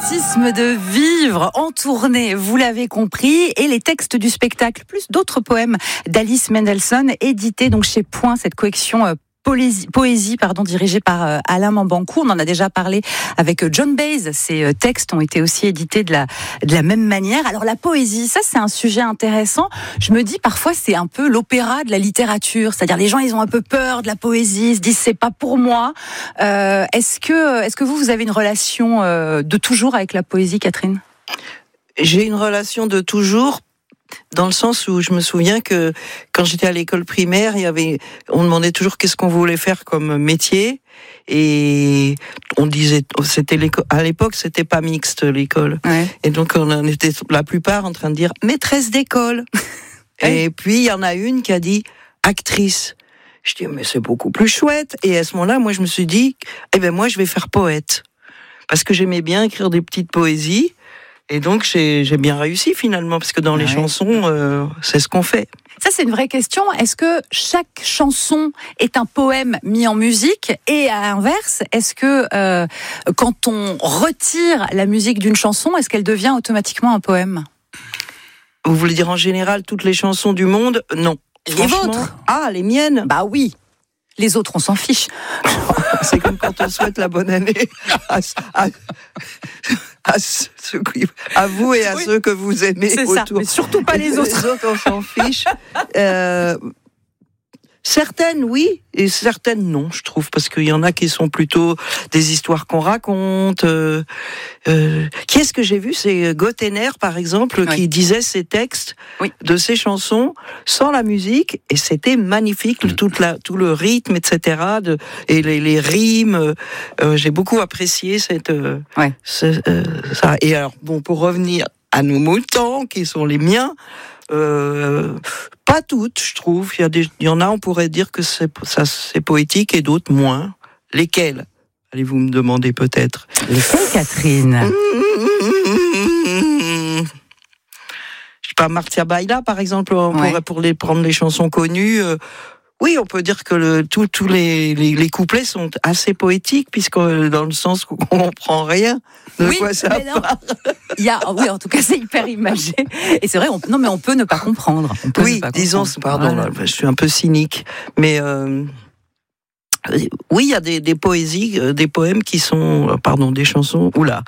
L'érotisme de vivre en tournée, vous l'avez compris, et les textes du spectacle, plus d'autres poèmes d'Alice Mendelssohn, édités donc chez Point, cette collection poésie dirigée par Alain Mambancourt. On en a déjà parlé avec John Baez. Ces textes ont été aussi édités de la même manière. Alors la poésie, ça c'est un sujet intéressant. Je me dis parfois c'est un peu l'opéra de la littérature. C'est-à-dire les gens ils ont un peu peur de la poésie, ils se disent c'est pas pour moi. Est-ce que vous avez une relation de toujours avec la poésie, Catherine ? J'ai une relation de toujours. Dans le sens où je me souviens que quand j'étais à l'école primaire, on demandait toujours qu'est-ce qu'on voulait faire comme métier, et on disait, à l'époque c'était pas mixte l'école, ouais. Et donc on en était la plupart en train de dire maîtresse d'école. Et puis il y en a une qui a dit actrice. Je dis mais c'est beaucoup plus chouette. Et à ce moment-là, moi je me suis dit moi je vais faire poète, parce que j'aimais bien écrire des petites poésies. Et donc, j'ai bien réussi finalement, parce que dans les chansons, c'est ce qu'on fait. Ça, c'est une vraie question. Est-ce que chaque chanson est un poème mis en musique ? Et à l'inverse, est-ce que quand on retire la musique d'une chanson, est-ce qu'elle devient automatiquement un poème ? Vous voulez dire en général toutes les chansons du monde ? Non. Les vôtres ? Ah, les miennes ? Bah oui. Les autres, on s'en fiche. C'est comme quand on souhaite la bonne année à vous et à ceux que vous aimez. C'est autour. Ça, mais surtout pas les autres. Les autres, on s'en fiche. Certaines, oui, et certaines, non, je trouve, parce qu'il y en a qui sont plutôt des histoires qu'on raconte. Qui est-ce que j'ai vu ? C'est Gottener, par exemple, qui disait ses textes de ses chansons sans la musique, et c'était magnifique, tout le rythme, etc., et les rimes. J'ai beaucoup apprécié ça. Et alors, bon, pour revenir à nos moutons, qui sont les miens, pas toutes, je trouve. Il y en a, on pourrait dire que c'est poétique, et d'autres moins. Lesquelles ? Allez-vous me demander peut-être. Lesquelles, Catherine ? Je sais pas, Marcia Baila, par exemple, pour prendre les chansons connues. Oui, on peut dire que tous les couplets sont assez poétiques, puisque dans le sens qu'on comprend rien de quoi ça parle. Oui, en tout cas, c'est hyper imagé. Et c'est vrai, on peut ne pas comprendre. Je suis un peu cynique, mais oui, il y a des poésies, des poèmes qui sont, des chansons. Oula,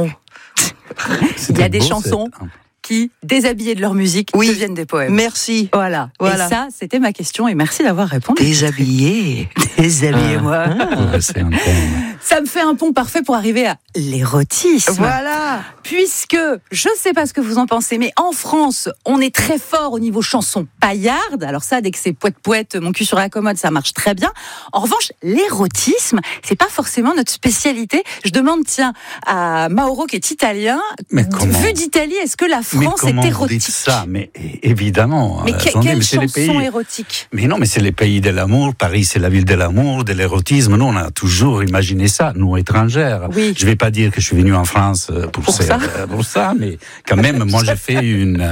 il y a des chansons qui, déshabillés de leur musique, deviennent des poèmes. Merci. Voilà. Et ça, c'était ma question, et merci d'avoir répondu. Déshabillés. Déshabillez-moi. C'est un pont. Ça me fait un pont parfait pour arriver à l'érotisme. Voilà. Puisque, je ne sais pas ce que vous en pensez, mais en France, on est très fort au niveau chanson paillarde. Alors ça, dès que c'est poète, mon cul sur la commode, ça marche très bien. En revanche, l'érotisme, c'est pas forcément notre spécialité. Je demande, à Mauro, qui est italien, vu d'Italie, est-ce que la France est érotique ? Vous dites ça, mais évidemment. Mais quelle chanson érotique ? Mais non, mais c'est les pays de l'amour. Paris, c'est la ville de l'amour, de l'érotisme. Nous, on a toujours imaginé ça, nous étrangères. Oui. Je vais pas dire que je suis venu en France pour ça, mais quand même, moi, je fais une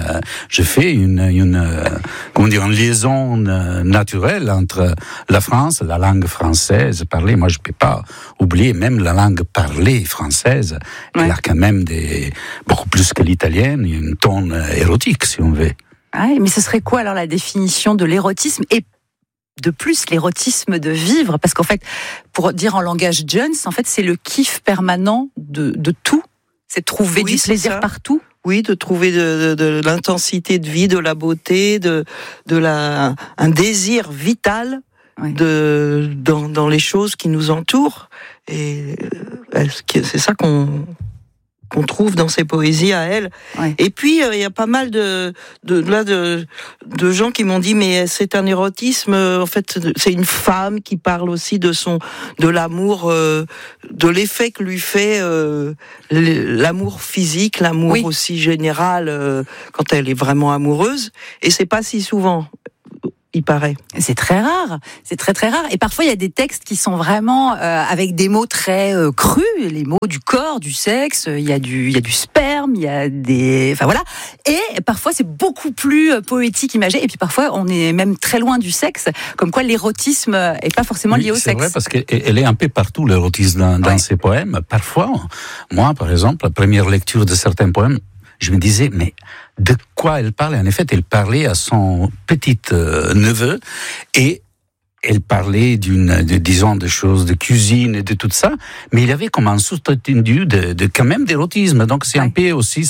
liaison naturelle entre la France, la langue française parlée. Moi, je peux pas oublier même la langue parlée française. Elle a quand même beaucoup plus que l'italienne, une ton érotique, si on veut. Mais ce serait quoi alors la définition de l'érotisme, et de plus l'érotisme de vivre ? Parce qu'en fait, pour dire en langage Jones, en fait, c'est le kiff permanent de tout. C'est trouver du plaisir partout. Oui, de trouver de l'intensité de vie, de la beauté, un désir vital dans les choses qui nous entourent. Et c'est ça qu'on trouve dans ses poésies à elle. Et puis il y a pas mal de gens qui m'ont dit mais c'est un érotisme, en fait c'est une femme qui parle aussi de l'amour, de l'effet que lui fait l'amour physique, l'amour aussi général, quand elle est vraiment amoureuse, et c'est pas si souvent. il paraît. C'est très rare, c'est très très rare. Et parfois il y a des textes qui sont vraiment avec des mots très crus, les mots du corps, du sexe. Il y a du sperme, il y a des, enfin voilà. Et parfois c'est beaucoup plus poétique, imagé. Et puis parfois on est même très loin du sexe, comme quoi l'érotisme est pas forcément lié au sexe. C'est vrai parce qu'elle est un peu partout l'érotisme dans ses poèmes. Parfois, moi par exemple, la première lecture de certains poèmes, je me disais, mais de quoi elle parlait? En effet, elle parlait à son petit neveu et elle parlait disons, de choses de cuisine et de tout ça, mais il y avait comme un sous-entendu quand même d'érotisme. Donc c'est un peu aussi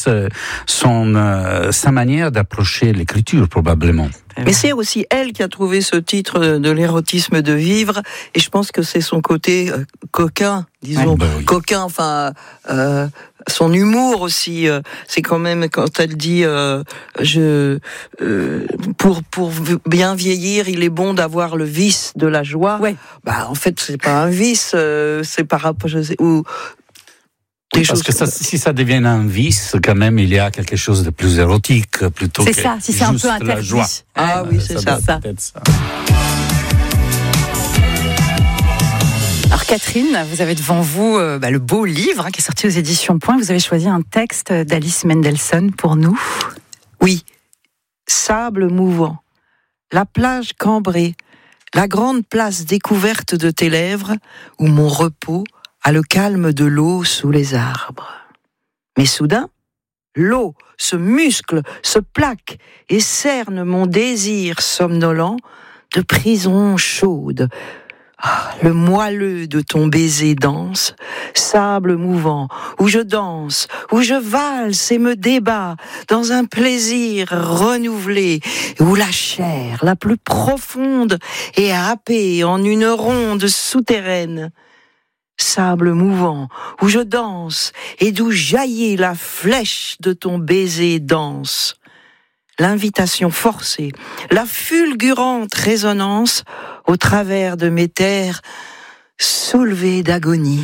sa manière d'approcher l'écriture, probablement. Mais c'est aussi elle qui a trouvé ce titre de l'érotisme de vivre, et je pense que c'est son côté coquin, disons, coquin, enfin, son humour aussi. C'est quand même quand elle dit, pour bien vieillir, il est bon d'avoir le vice de la joie. Ouais. Bah en fait, c'est pas un vice, c'est par rapport, Oui, parce que si ça devient un vice, quand même, il y a quelque chose de plus érotique plutôt que ça, si c'est un peu interdit. La joie. Ah oui, c'est ça. Peut-être ça. Alors Catherine, vous avez devant vous le beau livre qui est sorti aux éditions Point. Vous avez choisi un texte d'Alice Mendelssohn pour nous. Oui, sable mouvant, la plage cambrée, la grande place découverte de tes lèvres, où mon repos a le calme de l'eau sous les arbres. Mais soudain, l'eau se muscle, se plaque et cerne mon désir somnolent de prison chaude. Ah, le moelleux de ton baiser danse, sable mouvant, où je danse, où je valse et me débat dans un plaisir renouvelé, où la chair la plus profonde est happée en une ronde souterraine. Sable mouvant, où je danse et d'où jaillit la flèche de ton baiser dense. L'invitation forcée, la fulgurante résonance au travers de mes terres soulevées d'agonie.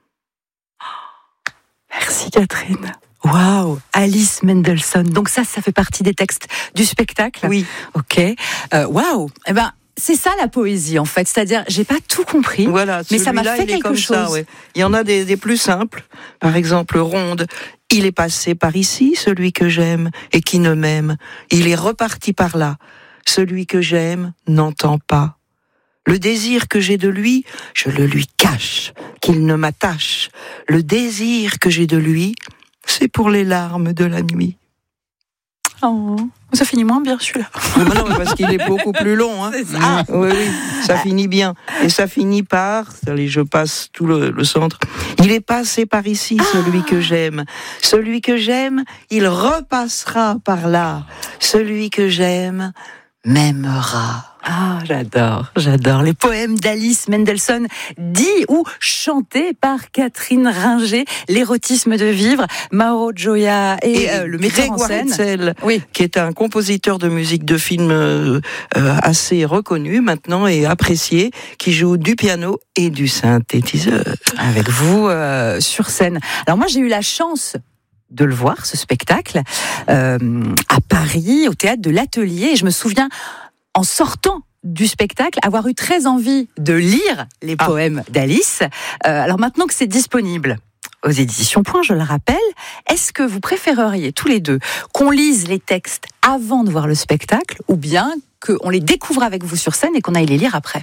Merci Catherine. Waouh, Alice Mendelssohn. Donc ça fait partie des textes du spectacle. Oui. Ok. Waouh. Eh ben. C'est ça la poésie en fait, c'est-à-dire j'ai pas tout compris, voilà, mais ça m'a fait quelque chose. Ça, ouais. Il y en a des plus simples, par exemple Ronde. Il est passé par ici, celui que j'aime, et qui ne m'aime. Il est reparti par là. Celui que j'aime n'entend pas. Le désir que j'ai de lui, je le lui cache, qu'il ne m'attache. Le désir que j'ai de lui, c'est pour les larmes de la nuit. Oh, ça finit moins bien celui-là. Non, parce qu'il est beaucoup plus long. Hein. Ah. Oui, ça finit bien. Et ça finit par, allez, je passe tout le centre. Il est passé par ici, celui que j'aime. Celui que j'aime, il repassera par là. Celui que j'aime m'aimera. Ah, j'adore. Les poèmes d'Alice Mendelssohn, dits ou chantés par Catherine Ringer, l'érotisme de vivre, Mauro Gioia et le metteur en scène. Hetzel, qui est un compositeur de musique de film assez reconnu maintenant et apprécié, qui joue du piano et du synthétiseur. Avec vous sur scène. Alors moi, j'ai eu la chance de le voir, ce spectacle, à Paris, au théâtre de l'Atelier. Et je me souviens, en sortant du spectacle, avoir eu très envie de lire les poèmes d'Alice. Alors maintenant que c'est disponible aux éditions Point, je le rappelle, est-ce que vous préféreriez tous les deux qu'on lise les textes avant de voir le spectacle ou bien qu'on les découvre avec vous sur scène et qu'on aille les lire après?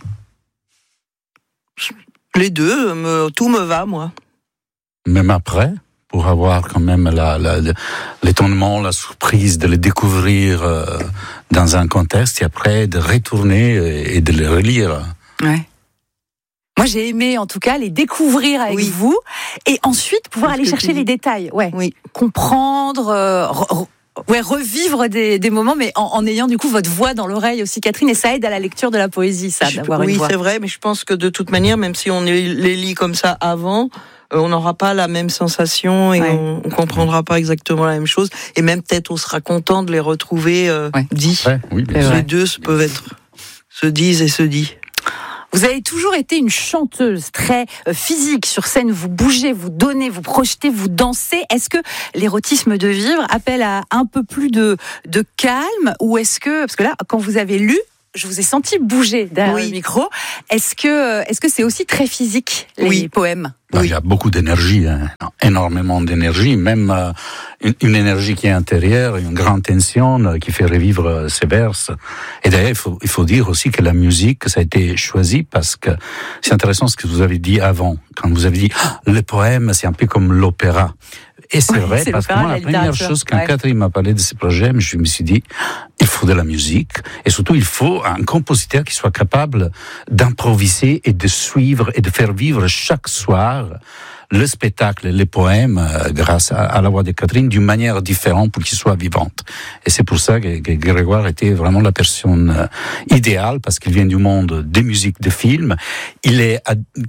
Les deux, tout me va, moi. Même après, pour avoir quand même l'étonnement, la surprise de les découvrir dans un contexte et après de retourner et de les relire. Ouais. Moi, j'ai aimé, en tout cas, les découvrir avec vous et ensuite pouvoir aller chercher les détails. Ouais. Oui. Comprendre, revivre des moments, mais en ayant du coup votre voix dans l'oreille aussi, Catherine, et ça aide à la lecture de la poésie, ça, d'avoir une voix. Oui, c'est vrai, mais je pense que de toute manière, même si on les lit comme ça avant, on n'aura pas la même sensation et on comprendra pas exactement la même chose. Et même peut-être on sera content de les retrouver dits. Ouais, oui, les deux se disent et se dit. Vous avez toujours été une chanteuse très physique sur scène. Vous bougez, vous donnez, vous projetez, vous dansez. Est-ce que l'érotisme de vivre appelle à un peu plus de calme, ou est-ce que, parce que là, quand vous avez lu, je vous ai senti bouger derrière le micro. Est-ce que c'est aussi très physique, les poèmes? Il y a beaucoup d'énergie, énormément d'énergie, même une énergie qui est intérieure, une grande tension qui fait revivre ces vers. Et d'ailleurs, il faut dire aussi que la musique, ça a été choisi parce que c'est intéressant ce que vous avez dit avant, quand vous avez dit le poème, c'est un peu comme l'opéra. Et c'est vrai, parce que moi, la première chose, quand Catherine m'a parlé de ce projet, je me suis dit, il faut de la musique, et surtout, il faut un compositeur qui soit capable d'improviser et de suivre et de faire vivre chaque soir le spectacle, les poèmes, grâce à la voix de Catherine, d'une manière différente pour qu'ils soient vivantes. Et c'est pour ça que Grégoire était vraiment la personne idéale, parce qu'il vient du monde des musiques, de films. Il est,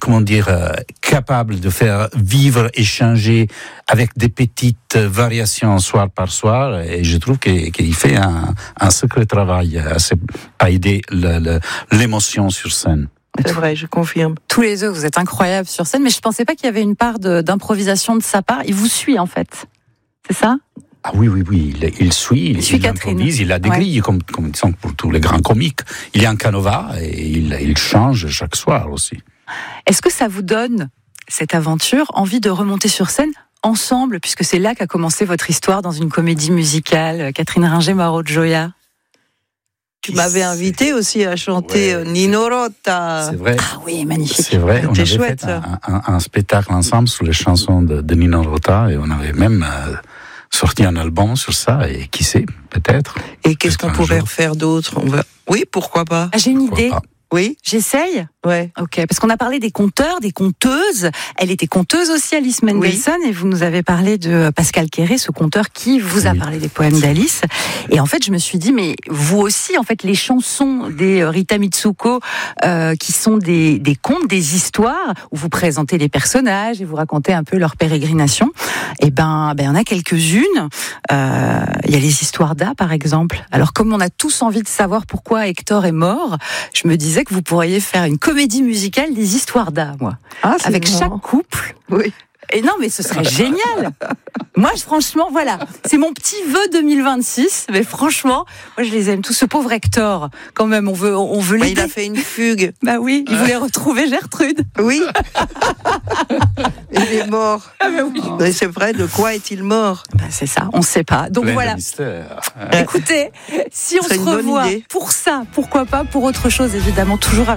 capable de faire vivre, échanger avec des petites variations soir par soir. Et je trouve qu'il fait un sacré travail à aider l'émotion sur scène. C'est vrai, je confirme. Tous les deux, vous êtes incroyables sur scène, mais je pensais pas qu'il y avait une part d'improvisation de sa part. Il vous suit, en fait. C'est ça? Ah oui, il suit Catherine. Improvise, il a des grilles, comme disons pour tous les grands comiques. Il y a un canevas et il change chaque soir aussi. Est-ce que ça vous donne, cette aventure, envie de remonter sur scène ensemble, puisque c'est là qu'a commencé votre histoire dans une comédie musicale, Catherine Ringer, Mauro Gioia? Tu m'avais invité aussi à chanter Nino Rota. C'est vrai. Ah oui, magnifique. C'est vrai, on avait chouette, fait un spectacle ensemble sur les chansons de Nino Rota et on avait même sorti un album sur ça et qui sait, peut-être. Et qu'est-ce qu'on pourrait refaire d'autre? Oui, pourquoi pas? J'ai une idée. Oui. J'essaye? Ouais. Ok, parce qu'on a parlé des conteurs, des conteuses. Elle était conteuse aussi, Alice Mendelssohn, et vous nous avez parlé de Pascal Quéré, ce conteur qui vous a parlé des poèmes d'Alice. Et en fait, je me suis dit, mais vous aussi, en fait, les chansons des Rita Mitsuko, qui sont des contes, des histoires, où vous présentez les personnages et vous racontez un peu leur pérégrination. Et ben, il y en a quelques-unes. Il y a les histoires d'A, par exemple. Alors, comme on a tous envie de savoir pourquoi Hector est mort, je me disais que vous pourriez faire une comédie musicale des histoires d'A, moi. Avec chaque couple. Oui. Et non, mais ce serait génial. Moi, franchement, voilà. C'est mon petit vœu 2026. Mais franchement, moi, je les aime tous. Ce pauvre Hector, quand même, on veut l'aider. Il a fait une fugue. Bah oui, il voulait retrouver Gertrude. Oui. Il est mort. Ah bah oui. Mais c'est vrai, de quoi est-il mort? Bah c'est ça, on ne sait pas. Donc voilà. Écoutez, si on se revoit pour ça, pourquoi pas pour autre chose, évidemment, toujours avec